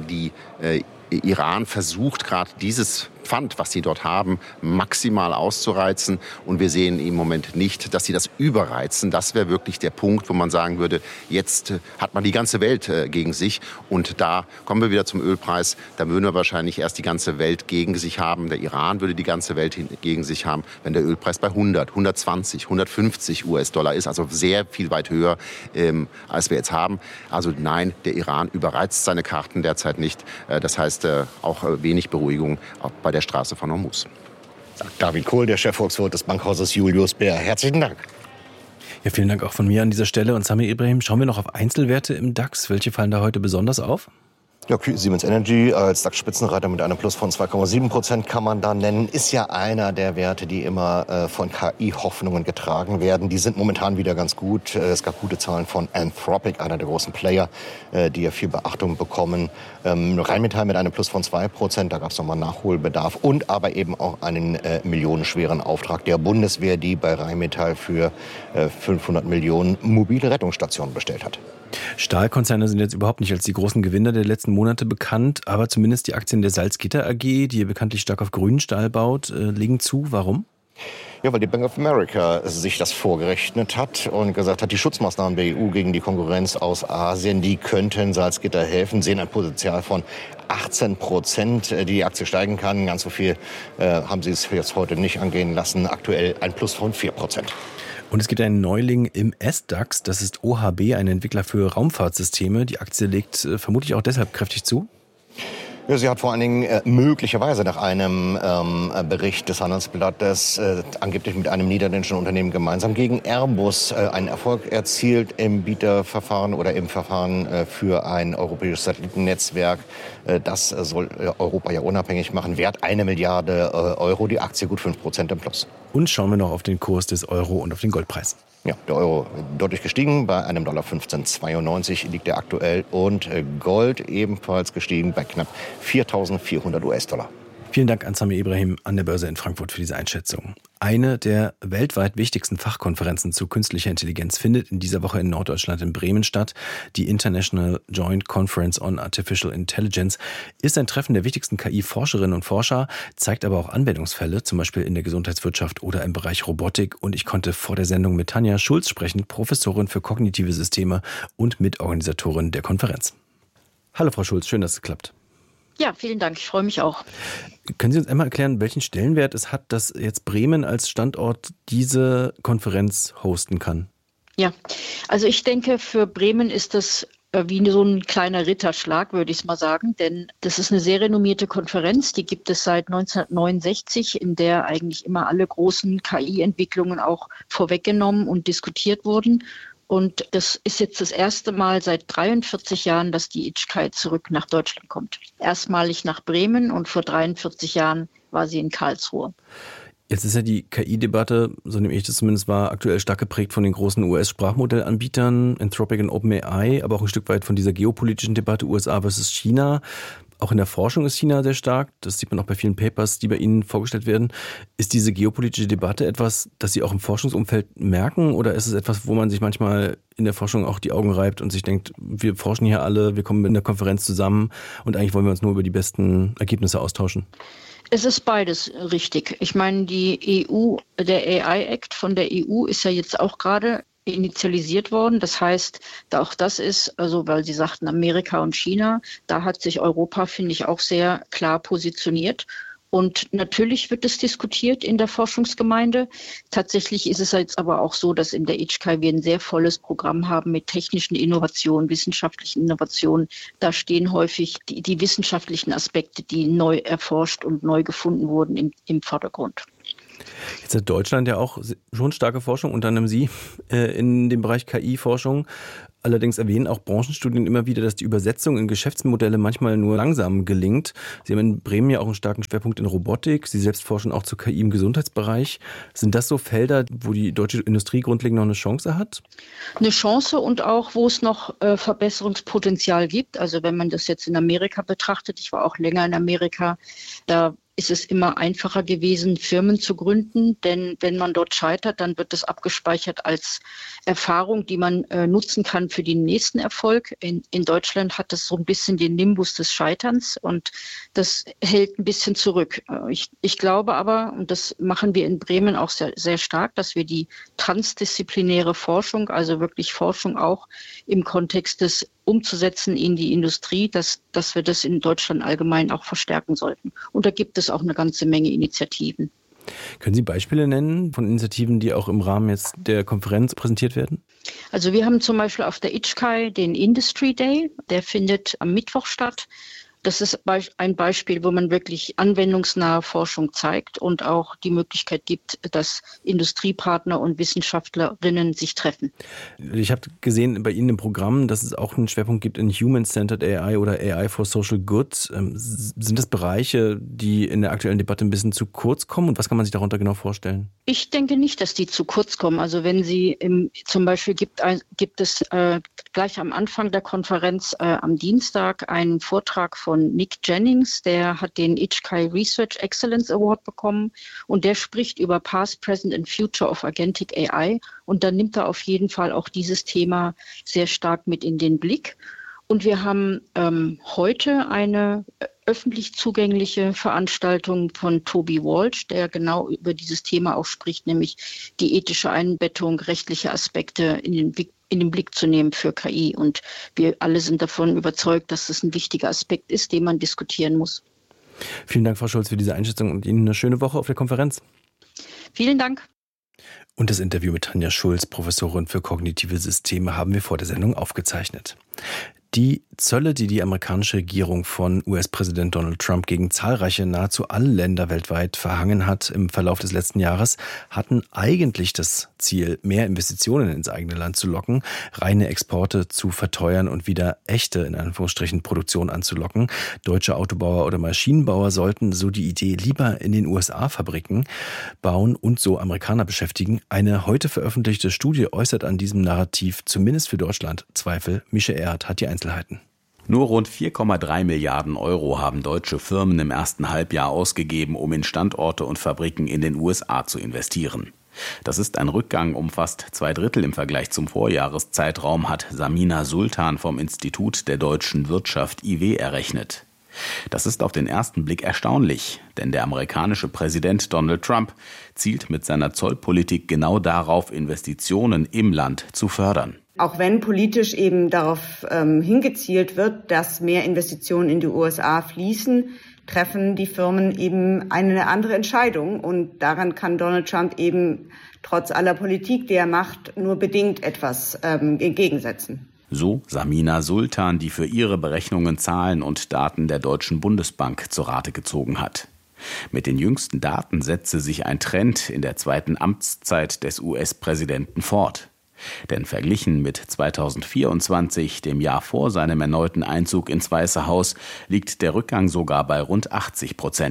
Iran versucht gerade dieses Pfand, was sie dort haben, maximal auszureizen. Und wir sehen im Moment nicht, dass sie das überreizen. Das wäre wirklich der Punkt, wo man sagen würde, jetzt hat man die ganze Welt gegen sich. Und da kommen wir wieder zum Ölpreis. Da würden wir wahrscheinlich erst die ganze Welt gegen sich haben. Der Iran würde die ganze Welt gegen sich haben, wenn der Ölpreis bei 100, 120, 150 US-Dollar ist. Also sehr viel weit höher, als wir jetzt haben. Also nein, der Iran überreizt seine Karten derzeit nicht. Das heißt auch wenig Beruhigung auch bei der Straße von Hormuz.
Sagt David Kohl, der Chefvolkswirt des Bankhauses Julius Baer. Herzlichen Dank.
Ja, vielen Dank auch von mir an dieser Stelle. Und Sami Ibrahim, schauen wir noch auf Einzelwerte im DAX. Welche fallen da heute besonders auf?
Ja, Siemens Energy als DAX-Spitzenreiter mit einem Plus von 2,7% kann man da nennen. Ist ja einer der Werte, die immer von KI-Hoffnungen getragen werden. Die sind momentan wieder ganz gut. Es gab gute Zahlen von Anthropic, einer der großen Player, die ja viel Beachtung bekommen. Rheinmetall mit einem Plus von 2%, da gab es nochmal Nachholbedarf. Und aber eben auch einen millionenschweren Auftrag der Bundeswehr, die bei Rheinmetall für 500 Millionen mobile Rettungsstationen bestellt hat.
Stahlkonzerne sind jetzt überhaupt nicht als die großen Gewinner der letzten Monate bekannt, aber zumindest die Aktien der Salzgitter AG, die hier bekanntlich stark auf grünen Stahl baut, legen zu. Warum?
Ja, weil die Bank of America sich das vorgerechnet hat und gesagt hat, die Schutzmaßnahmen der EU gegen die Konkurrenz aus Asien, die könnten Salzgitter helfen, sehen ein Potenzial von 18%, die Aktie steigen kann. Ganz so viel haben sie es jetzt heute nicht angehen lassen. Aktuell ein Plus von 4%.
Und es gibt einen Neuling im SDAX, das ist OHB, ein Entwickler für Raumfahrtsysteme. Die Aktie legt vermutlich auch deshalb kräftig zu.
Ja, sie hat vor allen Dingen möglicherweise nach einem Bericht des Handelsblattes angeblich mit einem niederländischen Unternehmen gemeinsam gegen Airbus einen Erfolg erzielt im Bieterverfahren oder im Verfahren für ein europäisches Satellitennetzwerk. Das soll Europa ja unabhängig machen. Wert 1 Milliarde Euro, die Aktie gut 5% im Plus.
Und schauen wir noch auf den Kurs des Euro und auf den Goldpreis.
Ja, der Euro deutlich gestiegen, bei einem Dollar 15,92 liegt er aktuell und Gold ebenfalls gestiegen bei knapp 4.400 US-Dollar.
Vielen Dank an Sami Ibrahim an der Börse in Frankfurt für diese Einschätzung. Eine der weltweit wichtigsten Fachkonferenzen zu künstlicher Intelligenz findet in dieser Woche in Norddeutschland in Bremen statt. Die International Joint Conference on Artificial Intelligence ist ein Treffen der wichtigsten KI-Forscherinnen und Forscher, zeigt aber auch Anwendungsfälle, zum Beispiel in der Gesundheitswirtschaft oder im Bereich Robotik. Und ich konnte vor der Sendung mit Tanja Schulz sprechen, Professorin für kognitive Systeme und Mitorganisatorin der Konferenz. Hallo Frau Schulz, schön, dass es klappt.
Ja, vielen Dank. Ich freue mich auch.
Können Sie uns einmal erklären, welchen Stellenwert es hat, dass jetzt Bremen als Standort diese Konferenz hosten kann?
Ja, also ich denke, für Bremen ist das wie so ein kleiner Ritterschlag, würde ich es mal sagen. Denn das ist eine sehr renommierte Konferenz, die gibt es seit 1969, in der eigentlich immer alle großen KI-Entwicklungen auch vorweggenommen und diskutiert wurden. Und das ist jetzt das erste Mal seit 43 Jahren, dass die ITSCKI zurück nach Deutschland kommt. Erstmalig nach Bremen und vor 43 Jahren war sie in Karlsruhe.
Jetzt ist ja die KI-Debatte, so nehme ich das zumindest wahr, aktuell stark geprägt von den großen US-Sprachmodellanbietern, Anthropic und OpenAI, aber auch ein Stück weit von dieser geopolitischen Debatte USA versus China. Auch in der Forschung ist China sehr stark. Das sieht man auch bei vielen Papers, die bei Ihnen vorgestellt werden. Ist diese geopolitische Debatte etwas, das Sie auch im Forschungsumfeld merken? Oder ist es etwas, wo man sich manchmal in der Forschung auch die Augen reibt und sich denkt, wir forschen hier alle, wir kommen in der Konferenz zusammen und eigentlich wollen wir uns nur über die besten Ergebnisse austauschen?
Es ist beides richtig. Ich meine, die EU, der AI-Act von der EU ist ja jetzt auch gerade initialisiert worden. Das heißt, auch das ist, also weil Sie sagten Amerika und China, da hat sich Europa, finde ich, auch sehr klar positioniert. Und natürlich wird es diskutiert in der Forschungsgemeinde. Tatsächlich ist es jetzt aber auch so, dass in der ICSCAI wir ein sehr volles Programm haben mit technischen Innovationen, wissenschaftlichen Innovationen. Da stehen häufig die wissenschaftlichen Aspekte, die neu erforscht und neu gefunden wurden, im Vordergrund.
Jetzt hat Deutschland ja auch schon starke Forschung, unter anderem Sie, in dem Bereich KI-Forschung. Allerdings erwähnen auch Branchenstudien immer wieder, dass die Übersetzung in Geschäftsmodelle manchmal nur langsam gelingt. Sie haben in Bremen ja auch einen starken Schwerpunkt in Robotik. Sie selbst forschen auch zu KI im Gesundheitsbereich. Sind das so Felder, wo die deutsche Industrie grundlegend noch eine Chance hat?
Eine Chance und auch, wo es noch Verbesserungspotenzial gibt. Also wenn man das jetzt in Amerika betrachtet, ich war auch länger in Amerika, da ist es immer einfacher gewesen, Firmen zu gründen, denn wenn man dort scheitert, dann wird das abgespeichert als Erfahrung, die man nutzen kann für den nächsten Erfolg. In Deutschland hat das so ein bisschen den Nimbus des Scheiterns und das hält ein bisschen zurück. Ich glaube aber, und das machen wir in Bremen auch sehr, sehr stark, dass wir die transdisziplinäre Forschung, also wirklich Forschung auch im Kontext des umzusetzen in die Industrie, dass wir das in Deutschland allgemein auch verstärken sollten. Und da gibt es auch eine ganze Menge Initiativen.
Können Sie Beispiele nennen von Initiativen, die auch im Rahmen jetzt der Konferenz präsentiert werden?
Also wir haben zum Beispiel auf der ICSCAI den Industry Day, der findet am Mittwoch statt. Das ist ein Beispiel, wo man wirklich anwendungsnahe Forschung zeigt und auch die Möglichkeit gibt, dass Industriepartner und Wissenschaftlerinnen sich treffen.
Ich habe gesehen bei Ihnen im Programm, dass es auch einen Schwerpunkt gibt in Human-Centered AI oder AI for Social Good. Sind das Bereiche, die in der aktuellen Debatte ein bisschen zu kurz kommen? Und was kann man sich darunter genau vorstellen?
Ich denke nicht, dass die zu kurz kommen. Also wenn Sie zum Beispiel gibt es gleich am Anfang der Konferenz am Dienstag einen Vortrag von Nick Jennings, der hat den ICSCAI Research Excellence Award bekommen und der spricht über Past, Present and Future of Agentic AI und dann nimmt er auf jeden Fall auch dieses Thema sehr stark mit in den Blick. Und wir haben heute eine öffentlich zugängliche Veranstaltung von Toby Walsh, der genau über dieses Thema auch spricht, nämlich die ethische Einbettung rechtlicher Aspekte in den Blick zu nehmen für KI. Und wir alle sind davon überzeugt, dass das ein wichtiger Aspekt ist, den man diskutieren muss.
Vielen Dank, Frau Schulz, für diese Einschätzung und Ihnen eine schöne Woche auf der Konferenz.
Vielen Dank.
Und das Interview mit Tanja Schulz, Professorin für kognitive Systeme, haben wir vor der Sendung aufgezeichnet. Die Zölle, die die amerikanische Regierung von US-Präsident Donald Trump gegen zahlreiche, nahezu alle Länder weltweit verhangen hat im Verlauf des letzten Jahres, hatten eigentlich das Ziel, mehr Investitionen ins eigene Land zu locken, reine Exporte zu verteuern und wieder echte, in Anführungsstrichen, Produktion anzulocken. Deutsche Autobauer oder Maschinenbauer sollten, so die Idee, lieber in den USA Fabriken bauen und so Amerikaner beschäftigen. Eine heute veröffentlichte Studie äußert an diesem Narrativ, zumindest für Deutschland, Zweifel. Mische Erhardt hat die Einzelheiten.
Nur rund 4,3 Milliarden Euro haben deutsche Firmen im ersten Halbjahr ausgegeben, um in Standorte und Fabriken in den USA zu investieren. Das ist ein Rückgang um fast 2/3 im Vergleich zum Vorjahreszeitraum, hat Samina Sultan vom Institut der deutschen Wirtschaft IW errechnet. Das ist auf den ersten Blick erstaunlich, denn der amerikanische Präsident Donald Trump zielt mit seiner Zollpolitik genau darauf, Investitionen im Land zu fördern.
Auch wenn politisch eben darauf hingezielt wird, dass mehr Investitionen in die USA fließen, treffen die Firmen eben eine andere Entscheidung. Und daran kann Donald Trump eben trotz aller Politik, die er macht, nur bedingt etwas entgegensetzen.
So Samina Sultan, die für ihre Berechnungen Zahlen und Daten der Deutschen Bundesbank zu Rate gezogen hat. Mit den jüngsten Daten setze sich ein Trend in der zweiten Amtszeit des US-Präsidenten fort. Denn verglichen mit 2024, dem Jahr vor seinem erneuten Einzug ins Weiße Haus, liegt der Rückgang sogar bei rund 80%.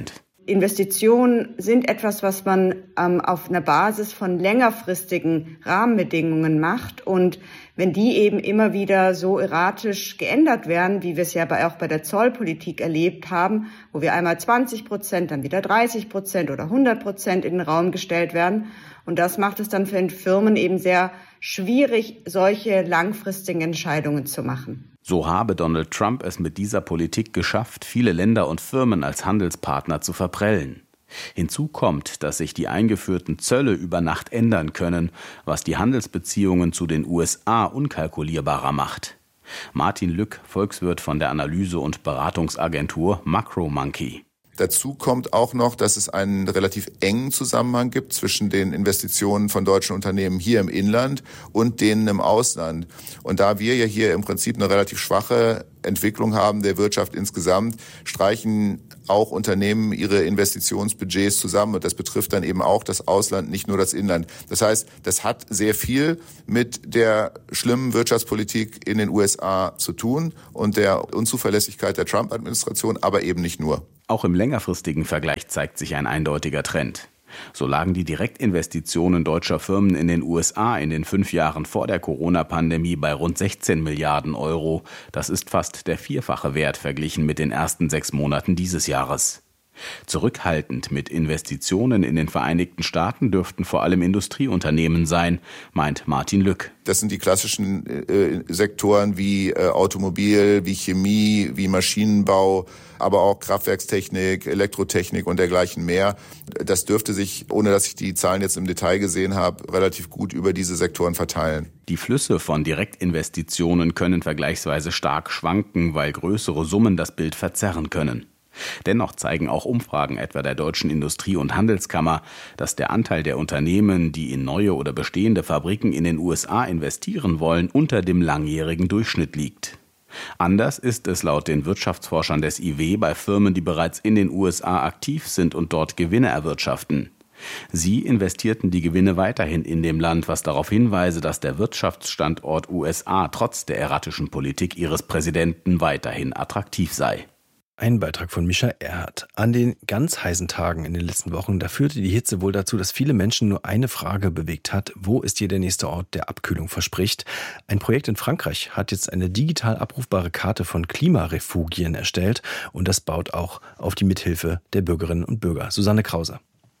Investitionen sind etwas, was man auf einer Basis von längerfristigen Rahmenbedingungen macht. Und wenn die eben immer wieder so erratisch geändert werden, wie wir es ja auch bei der Zollpolitik erlebt haben, wo wir einmal 20%, dann wieder 30% oder 100% in den Raum gestellt werden. Und das macht es dann für den Firmen eben sehr schwierig, solche langfristigen Entscheidungen zu machen.
So habe Donald Trump es mit dieser Politik geschafft, viele Länder und Firmen als Handelspartner zu verprellen. Hinzu kommt, dass sich die eingeführten Zölle über Nacht ändern können, was die Handelsbeziehungen zu den USA unkalkulierbarer macht. Martin Lück, Volkswirt von der Analyse- und Beratungsagentur MacroMonkey.
Dazu kommt auch noch, dass es einen relativ engen Zusammenhang gibt zwischen den Investitionen von deutschen Unternehmen hier im Inland und denen im Ausland. Und da wir ja hier im Prinzip eine relativ schwache Entwicklung haben der Wirtschaft insgesamt, streichen auch Unternehmen ihre Investitionsbudgets zusammen. Und das betrifft dann eben auch das Ausland, nicht nur das Inland. Das heißt, das hat sehr viel mit der schlimmen Wirtschaftspolitik in den USA zu tun und der Unzuverlässigkeit der Trump-Administration, aber eben nicht nur.
Auch im längerfristigen Vergleich zeigt sich ein eindeutiger Trend. So lagen die Direktinvestitionen deutscher Firmen in den USA in den 5 Jahren vor der Corona-Pandemie bei rund 16 Milliarden Euro. Das ist fast der 4-fache Wert verglichen mit den ersten 6 Monaten dieses Jahres. Zurückhaltend mit Investitionen in den Vereinigten Staaten dürften vor allem Industrieunternehmen sein, meint Martin Lück.
Das sind die klassischen Sektoren wie Automobil, wie Chemie, wie Maschinenbau, aber auch Kraftwerkstechnik, Elektrotechnik und dergleichen mehr. Das dürfte sich, ohne dass ich die Zahlen jetzt im Detail gesehen habe, relativ gut über diese Sektoren verteilen.
Die Flüsse von Direktinvestitionen können vergleichsweise stark schwanken, weil größere Summen das Bild verzerren können. Dennoch zeigen auch Umfragen etwa der Deutschen Industrie- und Handelskammer, dass der Anteil der Unternehmen, die in neue oder bestehende Fabriken in den USA investieren wollen, unter dem langjährigen Durchschnitt liegt. Anders ist es laut den Wirtschaftsforschern des IW bei Firmen, die bereits in den USA aktiv sind und dort Gewinne erwirtschaften. Sie investierten die Gewinne weiterhin in dem Land, was darauf hinweise, dass der Wirtschaftsstandort USA trotz der erratischen Politik ihres Präsidenten weiterhin attraktiv sei.
Ein Beitrag von Mischa Erhardt. An den ganz heißen Tagen in den letzten Wochen, da führte die Hitze wohl dazu, dass viele Menschen nur eine Frage bewegt hat: Wo ist hier der nächste Ort, der Abkühlung verspricht? Ein Projekt in Frankreich hat jetzt eine digital abrufbare Karte von Klimarefugien erstellt und das baut auch auf die Mithilfe der Bürgerinnen und Bürger. Susanne Krause.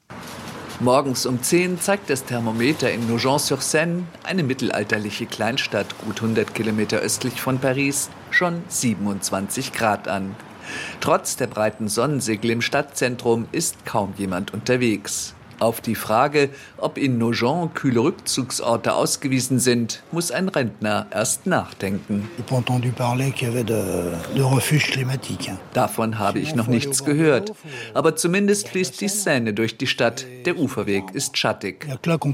Morgens um 10 zeigt das Thermometer in Nogent-sur-Seine, eine mittelalterliche Kleinstadt gut 100 Kilometer östlich von Paris, schon 27 Grad an. Trotz der breiten Sonnensegel im Stadtzentrum ist kaum jemand unterwegs. Auf die Frage, ob in Nogent kühle Rückzugsorte ausgewiesen sind, muss ein Rentner erst nachdenken. Davon habe ich noch nichts gehört. Aber zumindest fließt die Seine durch die Stadt. Der Uferweg ist schattig.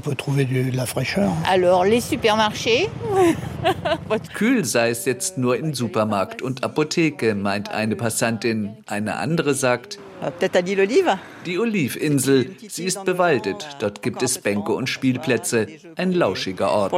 Kühl sei es jetzt nur in Supermarkt und Apotheke, meint eine Passantin. Eine andere sagt: Die Olivinsel, sie ist bewaldet. Dort gibt es Bänke und Spielplätze. Ein lauschiger Ort.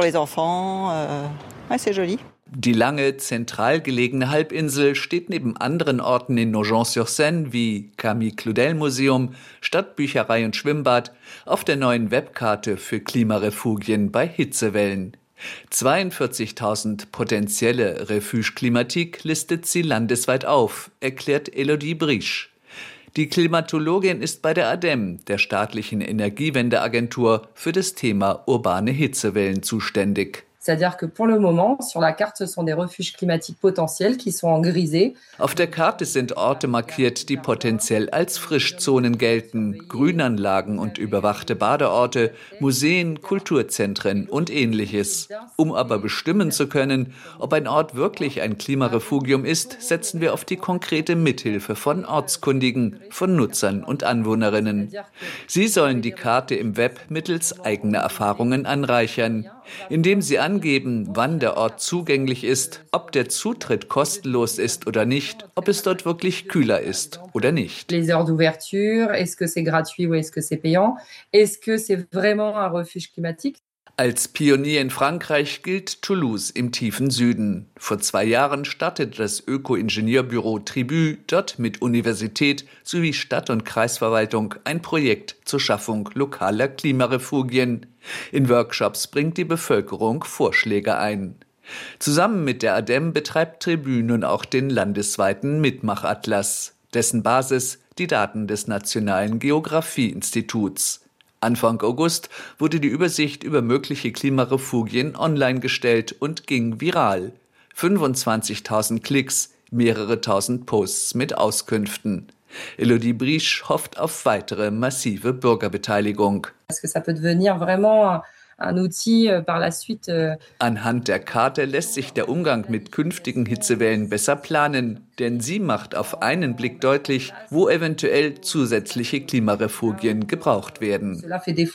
Die lange, zentral gelegene Halbinsel steht neben anderen Orten in Nogent-sur-Seine wie Camille Claudel Museum, Stadtbücherei und Schwimmbad auf der neuen Webkarte für Klimarefugien bei Hitzewellen. 42.000 potenzielle Refuge Climatique listet sie landesweit auf, erklärt Elodie Briche. Die Klimatologin ist bei der ADEME, der staatlichen Energiewendeagentur, für das Thema urbane Hitzewellen zuständig.
C'est-à-dire que pour le moment, sur la carte, ce sont des refuges climatiques potentiels qui sont en grisé.
Auf der Karte sind Orte markiert, die potenziell als Frischzonen gelten. Grünanlagen und überwachte Badeorte, Museen, Kulturzentren und Ähnliches. Um aber bestimmen zu können, ob ein Ort wirklich ein Klimarefugium ist, setzen wir auf die konkrete Mithilfe von Ortskundigen, von Nutzern und Anwohnerinnen. Sie sollen die Karte im Web mittels eigener Erfahrungen anreichern, indem sie angeben, wann der Ort zugänglich ist, ob der Zutritt kostenlos ist oder nicht, ob es dort wirklich kühler ist oder nicht.
Les heures d'ouverture, est-ce que c'est gratuit ou est-ce que c'est payant? Est-ce que c'est vraiment un refuge climatique?
Als Pionier in Frankreich gilt Toulouse im tiefen Süden. Vor 2 Jahren startete das Öko-Ingenieurbüro Tribu dort mit Universität sowie Stadt- und Kreisverwaltung ein Projekt zur Schaffung lokaler Klimarefugien. In Workshops bringt die Bevölkerung Vorschläge ein. Zusammen mit der ADEM betreibt Tribu nun auch den landesweiten Mitmachatlas. Dessen Basis die Daten des Nationalen Geographie-Instituts. Anfang August wurde die Übersicht über mögliche Klimarefugien online gestellt und ging viral. 25.000 Klicks, mehrere tausend Posts mit Auskünften. Elodie Briesch hofft auf weitere massive Bürgerbeteiligung. Anhand der Karte lässt sich der Umgang mit künftigen Hitzewellen besser planen, denn sie macht auf einen Blick deutlich, wo eventuell zusätzliche Klimarefugien gebraucht werden.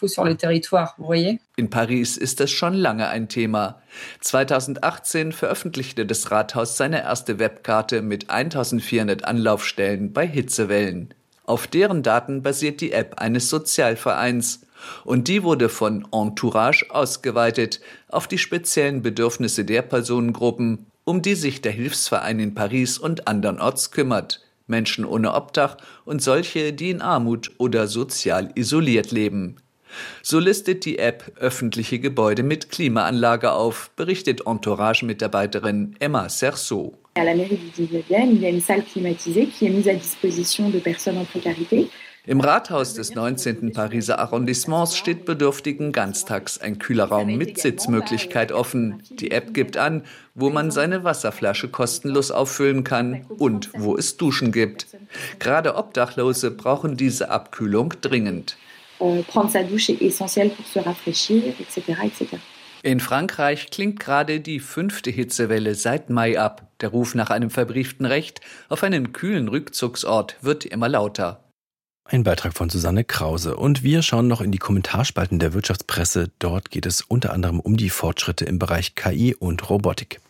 In Paris ist das schon lange ein Thema. 2018 veröffentlichte das Rathaus seine erste Webkarte mit 1400 Anlaufstellen bei Hitzewellen. Auf deren Daten basiert die App eines Sozialvereins. Und die wurde von Entourage ausgeweitet auf die speziellen Bedürfnisse der Personengruppen, um die sich der Hilfsverein in Paris und andernorts kümmert. Menschen ohne Obdach und solche, die in Armut oder sozial isoliert leben. So listet die App öffentliche Gebäude mit Klimaanlage auf, berichtet Entourage-Mitarbeiterin Emma Cerceau.
À la mairie du 19e, il y a une salle climatisée qui est mise à disposition de personnes en précarité.
Im Rathaus des 19. Pariser Arrondissements steht Bedürftigen ganztags ein kühler Raum mit Sitzmöglichkeit offen. Die App gibt an, wo man seine Wasserflasche kostenlos auffüllen kann und wo es Duschen gibt. Gerade Obdachlose brauchen diese Abkühlung dringend.
Prendre sa douche est essentiel pour se rafraîchir, etc., etc.
In Frankreich klingt gerade die 5. Hitzewelle seit Mai ab. Der Ruf nach einem verbrieften Recht auf einen kühlen Rückzugsort wird immer lauter.
Ein Beitrag von Susanne Krause. Und wir schauen noch in die Kommentarspalten der Wirtschaftspresse. Dort geht es unter anderem um die Fortschritte im Bereich KI und Robotik.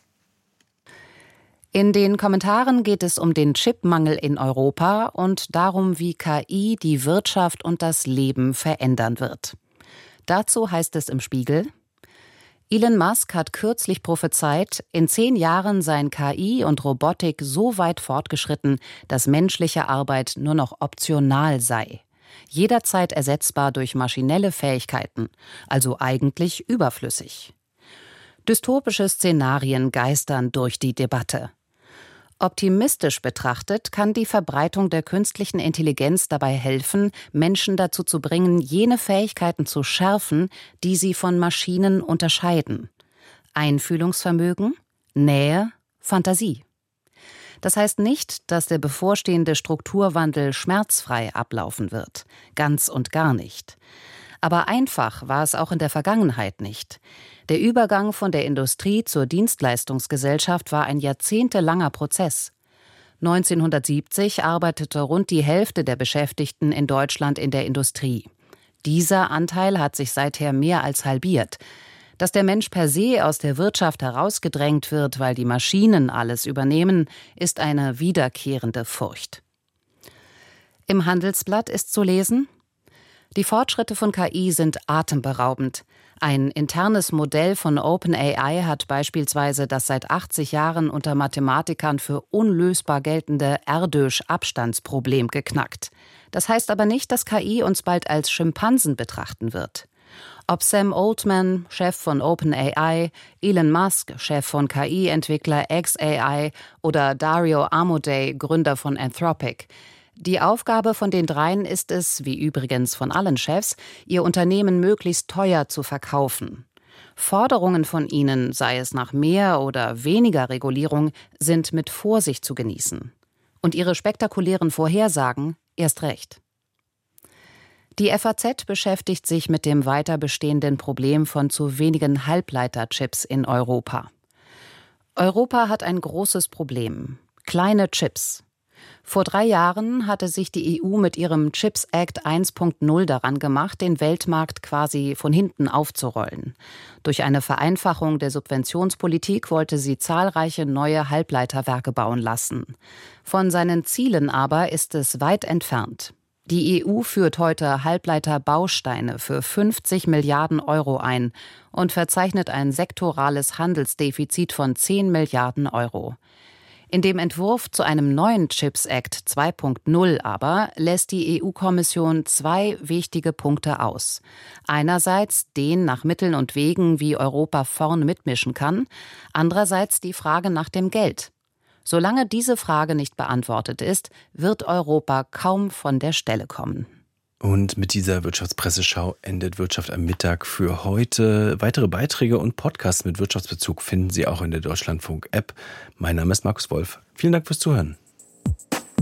In den Kommentaren geht es um den Chipmangel in Europa und darum, wie KI die Wirtschaft und das Leben verändern wird. Dazu heißt es im Spiegel: Elon Musk hat kürzlich prophezeit, in 10 Jahren seien KI und Robotik so weit fortgeschritten, dass menschliche Arbeit nur noch optional sei. Jederzeit ersetzbar durch maschinelle Fähigkeiten, also eigentlich überflüssig. Dystopische Szenarien geistern durch die Debatte. Optimistisch betrachtet kann die Verbreitung der künstlichen Intelligenz dabei helfen, Menschen dazu zu bringen, jene Fähigkeiten zu schärfen, die sie von Maschinen unterscheiden. Einfühlungsvermögen, Nähe, Fantasie. Das heißt nicht, dass der bevorstehende Strukturwandel schmerzfrei ablaufen wird. Ganz und gar nicht. Aber einfach war es auch in der Vergangenheit nicht. Der Übergang von der Industrie zur Dienstleistungsgesellschaft war ein jahrzehntelanger Prozess. 1970 arbeitete rund die Hälfte der Beschäftigten in Deutschland in der Industrie. Dieser Anteil hat sich seither mehr als halbiert. Dass der Mensch per se aus der Wirtschaft herausgedrängt wird, weil die Maschinen alles übernehmen, ist eine wiederkehrende Furcht. Im Handelsblatt ist zu lesen: Die Fortschritte von KI sind atemberaubend. Ein internes Modell von OpenAI hat beispielsweise das seit 80 Jahren unter Mathematikern für unlösbar geltende Erdős-Abstandsproblem geknackt. Das heißt aber nicht, dass KI uns bald als Schimpansen betrachten wird. Ob Sam Altman, Chef von OpenAI, Elon Musk, Chef von KI-Entwickler xAI oder Dario Amodei, Gründer von Anthropic. Die Aufgabe von den dreien ist es, wie übrigens von allen Chefs, ihr Unternehmen möglichst teuer zu verkaufen. Forderungen von ihnen, sei es nach mehr oder weniger Regulierung, sind mit Vorsicht zu genießen. Und ihre spektakulären Vorhersagen erst recht. Die FAZ beschäftigt sich mit dem weiter bestehenden Problem von zu wenigen Halbleiterchips in Europa. Europa hat ein großes Problem: kleine Chips. Vor 3 Jahren hatte sich die EU mit ihrem Chips Act 1.0 daran gemacht, den Weltmarkt quasi von hinten aufzurollen. Durch eine Vereinfachung der Subventionspolitik wollte sie zahlreiche neue Halbleiterwerke bauen lassen. Von seinen Zielen aber ist es weit entfernt. Die EU führt heute Halbleiterbausteine für 50 Milliarden Euro ein und verzeichnet ein sektorales Handelsdefizit von 10 Milliarden Euro. In dem Entwurf zu einem neuen Chips Act 2.0 aber lässt die EU-Kommission 2 wichtige Punkte aus. Einerseits den nach Mitteln und Wegen, wie Europa vorn mitmischen kann, andererseits die Frage nach dem Geld. Solange diese Frage nicht beantwortet ist, wird Europa kaum von der Stelle kommen.
Und mit dieser Wirtschaftspresseschau endet Wirtschaft am Mittag für heute. Weitere Beiträge und Podcasts mit Wirtschaftsbezug finden Sie auch in der Deutschlandfunk-App. Mein Name ist Markus Wolf. Vielen Dank fürs Zuhören.